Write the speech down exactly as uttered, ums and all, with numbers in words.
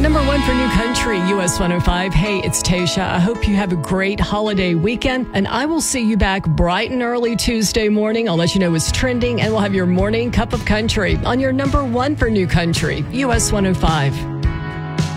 Number one for New Country, U S one oh five. Hey, it's Tasha. I hope you have a great holiday weekend, and I will see you back bright and early Tuesday morning. I'll let you know what's trending, and we'll have your morning cup of country on your number one for New Country, U S one oh five.